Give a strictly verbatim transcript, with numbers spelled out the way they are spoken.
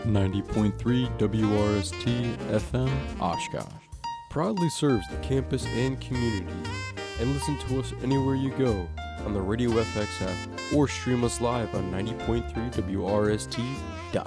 ninety point three W R S T F M Oshkosh proudly serves the campus and community. And listen to us anywhere you go on the Radio F X app or stream us live on ninety point three W R S T dot